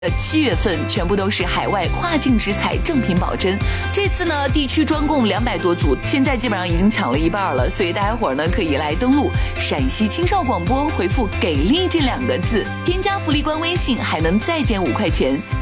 7月份全部都是海外跨境直采正品保真。这次呢，地区专供200多组，现在基本上已经抢了一半了，所以大家伙呢可以来登录陕西青少广播，回复"给力"这2个字，添加福利官微信，还能再减5块钱。